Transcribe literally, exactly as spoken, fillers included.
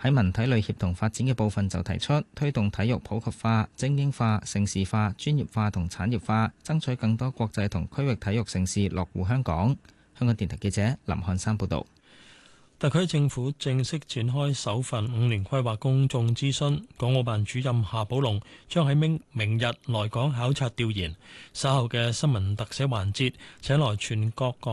喺文體類協同發展嘅部分就提出推動體育普及化、精英化、盛事化、專業化同產業化，爭取更多國際同區域體育盛事落戶香港。香港電台記者林漢山報導。 特區政府正式展開首份五年規劃公眾諮詢，港澳辦主任夏寶龍將喺明明日來港考察調研。稍後嘅新聞特寫環節，請來全國港